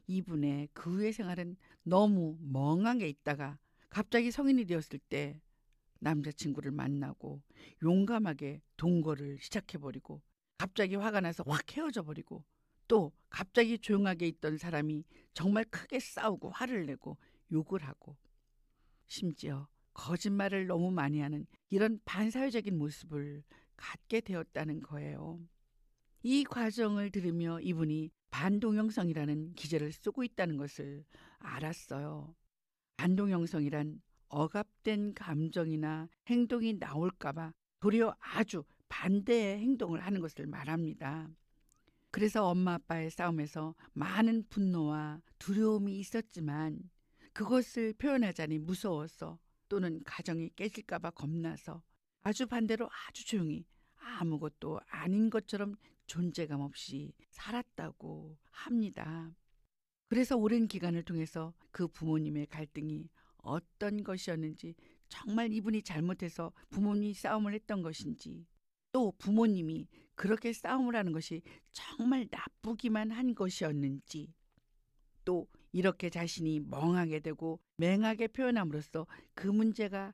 이분의 그 후의 생활은 너무 멍하게 있다가 갑자기 성인이 되었을 때 남자친구를 만나고 용감하게 동거를 시작해버리고 갑자기 화가 나서 확 헤어져 버리고 또 갑자기 조용하게 있던 사람이 정말 크게 싸우고 화를 내고 욕을 하고 심지어 거짓말을 너무 많이 하는 이런 반사회적인 모습을 갖게 되었다는 거예요. 이 과정을 들으며 이분이 반동형성이라는 기제를 쓰고 있다는 것을 알았어요. 반동형성이란 억압된 감정이나 행동이 나올까봐 도리어 아주 반대의 행동을 하는 것을 말합니다. 그래서 엄마 아빠의 싸움에서 많은 분노와 두려움이 있었지만 그것을 표현하자니 무서워서 또는 가정이 깨질까봐 겁나서 아주 반대로 아주 조용히 아무것도 아닌 것처럼 존재감 없이 살았다고 합니다. 그래서 오랜 기간을 통해서 그 부모님의 갈등이 어떤 것이었는지, 정말 이분이 잘못해서 부모님이 싸움을 했던 것인지, 또 부모님이 그렇게 싸움을 하는 것이 정말 나쁘기만 한 것이었는지, 또 이렇게 자신이 멍하게 되고 맹하게 표현함으로써 그 문제가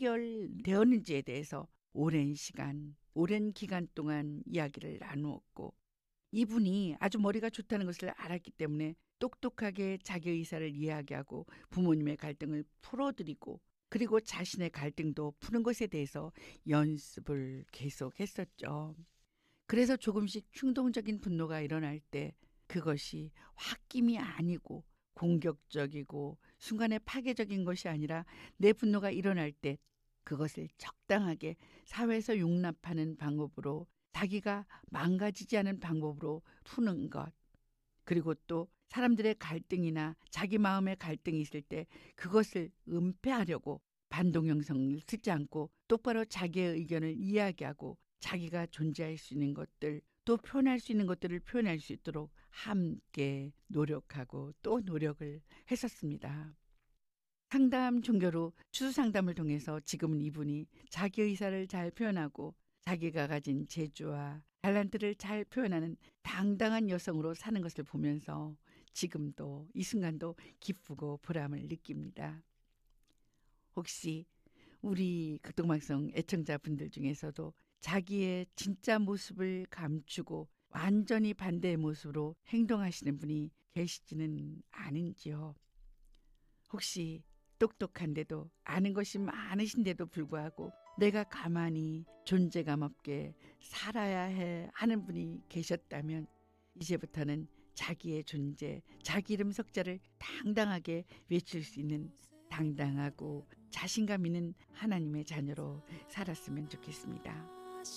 해결되었는지에 대해서 오랜 시간, 오랜 기간 동안 이야기를 나누었고, 이분이 아주 머리가 좋다는 것을 알았기 때문에 똑똑하게 자기 의사를 이야기하고 부모님의 갈등을 풀어드리고 그리고 자신의 갈등도 푸는 것에 대해서 연습을 계속했었죠. 그래서 조금씩 충동적인 분노가 일어날 때 그것이 홧김이 아니고 공격적이고 순간에 파괴적인 것이 아니라 내 분노가 일어날 때 그것을 적당하게 사회에서 용납하는 방법으로 자기가 망가지지 않은 방법으로 푸는 것. 그리고 또 사람들의 갈등이나 자기 마음의 갈등이 있을 때 그것을 은폐하려고 반동형성을 쓰지 않고 똑바로 자기의 의견을 이야기하고 자기가 존재할 수 있는 것들 또 표현할 수 있는 것들을 표현할 수 있도록 함께 노력하고 또 노력을 했었습니다. 상담 종교로 추수상담을 통해서 지금은 이분이 자기 의사를 잘 표현하고 자기가 가진 재주와 탤런트를 잘 표현하는 당당한 여성으로 사는 것을 보면서 지금도 이 순간도 기쁘고 보람을 느낍니다. 혹시 우리 극동방송 애청자분들 중에서도 자기의 진짜 모습을 감추고 완전히 반대의 모습으로 행동하시는 분이 계시지는 않은지요? 혹시 똑똑한데도 아는 것이 많으신데도 불구하고 내가 가만히 존재감 없게 살아야 해 하는 분이 계셨다면 이제부터는 자기의 존재, 자기 이름 석자를 당당하게 외칠 수 있는 당당하고 자신감 있는 하나님의 자녀로 살았으면 좋겠습니다.